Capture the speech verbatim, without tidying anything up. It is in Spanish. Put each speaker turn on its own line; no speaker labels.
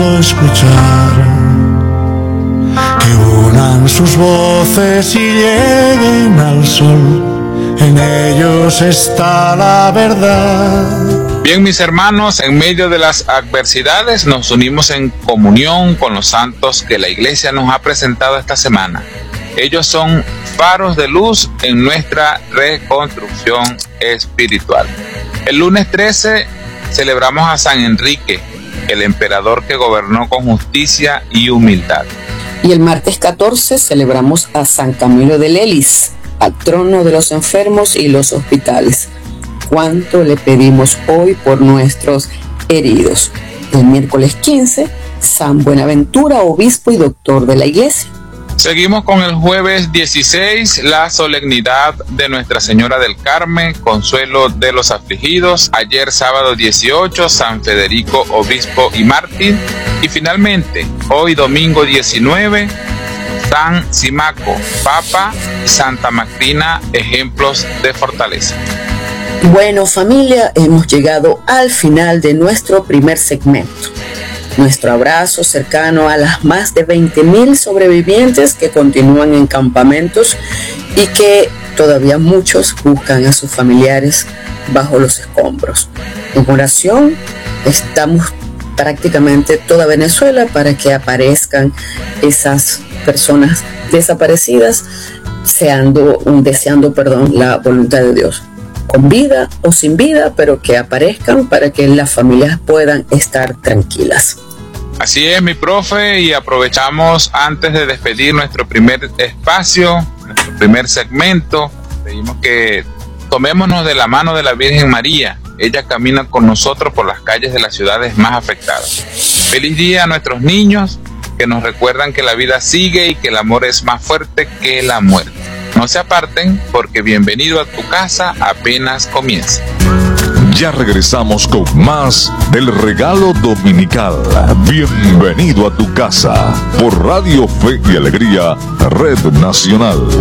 escuchar, que unan sus voces y lleguen al sol, en ellos está la verdad.
Bien, mis hermanos, en medio de las adversidades nos unimos en comunión con los santos que la Iglesia nos ha presentado esta semana. Ellos son faros de luz en nuestra reconstrucción espiritual. El lunes trece celebramos a San Enrique, el emperador que gobernó con justicia y humildad.
Y el martes catorce celebramos a San Camilo de Lelis, patrono de los enfermos y los hospitales. ¿Cuánto le pedimos hoy por nuestros heridos? El miércoles quince, San Buenaventura, obispo y doctor de la Iglesia.
Seguimos con el jueves dieciséis, la solemnidad de Nuestra Señora del Carmen, consuelo de los afligidos. Ayer sábado dieciocho, San Federico, obispo y mártir. Y finalmente, hoy domingo diecinueve, San Simaco, papa, y Santa Macrina, ejemplos de fortaleza.
Bueno, familia, hemos llegado al final de nuestro primer segmento. Nuestro abrazo cercano a las más de veinte mil sobrevivientes que continúan en campamentos y que todavía muchos buscan a sus familiares bajo los escombros. En oración estamos prácticamente toda Venezuela para que aparezcan esas personas desaparecidas, deseando, deseando perdón, la voluntad de Dios, con vida o sin vida, pero que aparezcan para que las familias puedan estar tranquilas.
Así es, mi profe, y aprovechamos antes de despedir nuestro primer espacio, nuestro primer segmento, pedimos que tomémonos de la mano de la Virgen María. Ella camina con nosotros por las calles de las ciudades más afectadas. Feliz día a nuestros niños que nos recuerdan que la vida sigue y que el amor es más fuerte que la muerte. No se aparten, porque bienvenido a tu casa apenas comienza.
Ya regresamos con más del regalo dominical. Bienvenido a tu casa por Radio Fe y Alegría, Red Nacional.